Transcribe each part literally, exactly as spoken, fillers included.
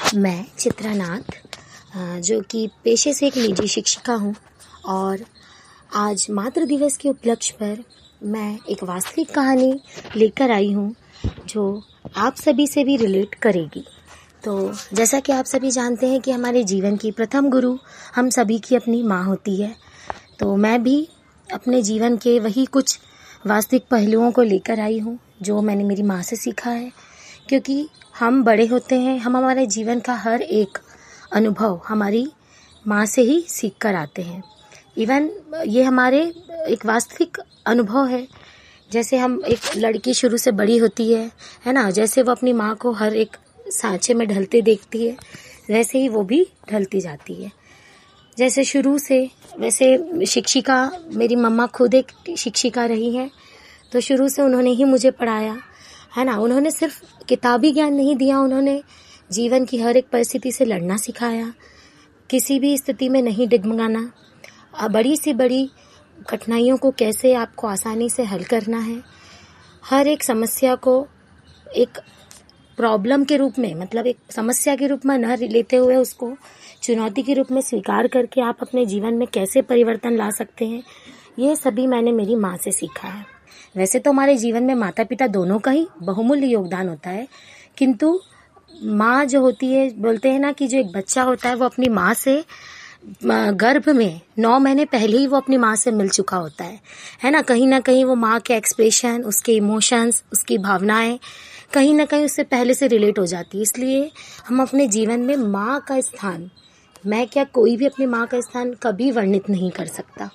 मैं चित्रा नाथ, अ, जो कि पेशे से एक निजी शिक्षिका हूँ और आज मातृ दिवस के उपलक्ष्य पर मैं एक वास्तविक कहानी लेकर आई हूँ जो आप सभी से भी रिलेट करेगी। तो जैसा कि आप सभी जानते हैं कि हमारे जीवन की प्रथम गुरु हम सभी की अपनी माँ होती है, तो मैं भी अपने जीवन के वही कुछ वास्तविक पहलुओं को लेकर आई हूँ जो मैंने मेरी माँ से सीखा है। क्योंकि हम बड़े होते हैं, हम हमारे जीवन का हर एक अनुभव हमारी माँ से ही सीख कर आते हैं। इवन ये हमारे एक वास्तविक अनुभव है। जैसे हम एक लड़की शुरू से बड़ी होती है है ना, जैसे वो अपनी माँ को हर एक सांचे में ढलते देखती है, वैसे ही वो भी ढलती जाती है। जैसे शुरू से, वैसे शिक्षिका, मेरी मम्मा खुद एक शिक्षिका रही हैं, तो शुरू से उन्होंने ही मुझे पढ़ाया, है ना। उन्होंने सिर्फ किताबी ज्ञान नहीं दिया, उन्होंने जीवन की हर एक परिस्थिति से लड़ना सिखाया, किसी भी स्थिति में नहीं डगमगाना, बड़ी सी बड़ी कठिनाइयों को कैसे आपको आसानी से हल करना है, हर एक समस्या को एक प्रॉब्लम के रूप में, मतलब एक समस्या के रूप में न लेते हुए उसको चुनौती के रूप में स्वीकार करके आप अपने जीवन में कैसे परिवर्तन ला सकते हैं, ये सभी मैंने मेरी माँ से सीखा है। वैसे तो हमारे जीवन में माता पिता दोनों का ही बहुमूल्य योगदान होता है, किंतु माँ जो होती है, बोलते हैं ना कि जो एक बच्चा होता है वो अपनी माँ से गर्भ में नौ महीने पहले ही वो अपनी माँ से मिल चुका होता है है ना। कहीं ना कहीं वो माँ के एक्सप्रेशन, उसके इमोशंस, उसकी भावनाएं कहीं ना कहीं उससे पहले से रिलेट हो जाती है। इसलिए हम अपने जीवन में माँ का स्थान, मैं क्या कोई भी अपनी माँ का स्थान कभी वर्णित नहीं कर सकता।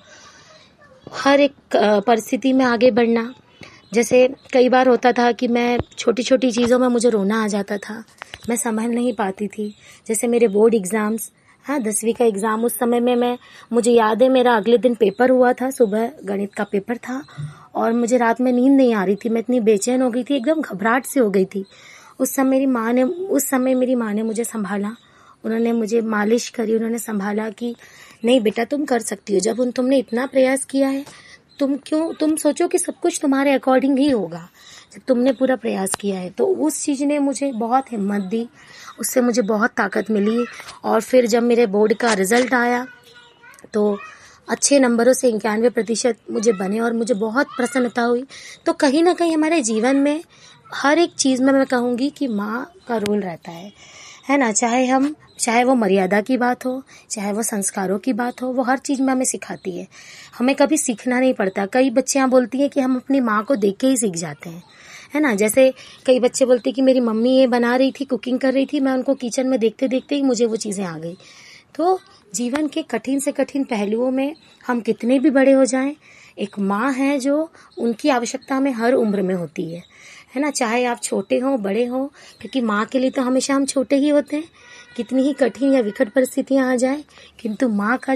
हर एक परिस्थिति में आगे बढ़ना, जैसे कई बार होता था कि मैं छोटी छोटी चीज़ों में मुझे रोना आ जाता था, मैं संभल नहीं पाती थी। जैसे मेरे बोर्ड एग्ज़ाम्स, हाँ दसवीं का एग्ज़ाम, उस समय में मैं मुझे याद है मेरा अगले दिन पेपर हुआ था, सुबह गणित का पेपर था और मुझे रात में नींद नहीं आ रही थी, मैं इतनी बेचैन हो गई थी, एकदम घबराहट सी हो गई थी। उस समय मेरी माँ ने उस समय मेरी माँ ने मुझे संभाला, उन्होंने मुझे मालिश करी, उन्होंने संभाला कि नहीं बेटा तुम कर सकती हो, जब उन तुमने इतना प्रयास किया है, तुम क्यों तुम सोचो कि सब कुछ तुम्हारे अकॉर्डिंग ही होगा, जब तुमने पूरा प्रयास किया है। तो उस चीज़ ने मुझे बहुत हिम्मत दी, उससे मुझे बहुत ताकत मिली। और फिर जब मेरे बोर्ड का रिज़ल्ट आया तो अच्छे नंबरों से इक्यानवे प्रतिशत मुझे बने और मुझे बहुत प्रसन्नता हुई। तो कहीं ना कहीं हमारे जीवन में हर एक चीज़ में मैं कहूँगी कि माँ का रोल रहता है है ना। चाहे हम चाहे वो मर्यादा की बात हो, चाहे वो संस्कारों की बात हो, वो हर चीज़ में हमें सिखाती है, हमें कभी सीखना नहीं पड़ता। कई बच्चियाँ बोलती हैं कि हम अपनी माँ को देख के ही सीख जाते हैं, है ना। जैसे कई बच्चे बोलते हैं कि मेरी मम्मी ये बना रही थी, कुकिंग कर रही थी, मैं उनको किचन में देखते देखते ही मुझे वो चीज़ें आ गई। तो जीवन के कठिन से कठिन पहलुओं में हम कितने भी बड़े हो जाएं, एक माँ है जो उनकी आवश्यकता हमें हर उम्र में होती है है ना। चाहे आप छोटे हो बड़े हो, क्योंकि माँ के लिए तो हमेशा हम छोटे ही होते हैं, कितनी ही कठिन या विकट परिस्थितियां आ जाए, किंतु माँ का